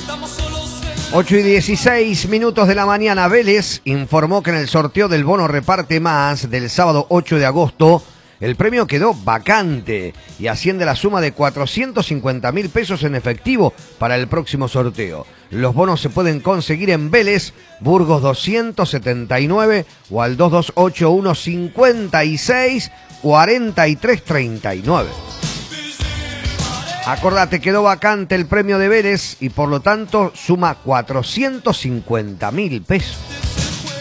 8:16 de la mañana, Vélez informó que en el sorteo del bono Reparte Más del sábado 8 de agosto, el premio quedó vacante y asciende la suma de 450.000 pesos en efectivo para el próximo sorteo. Los bonos se pueden conseguir en Vélez, Burgos 279 o al 2281 56 43 39. Acordate, quedó vacante el premio de Vélez y por lo tanto suma 450.000 pesos.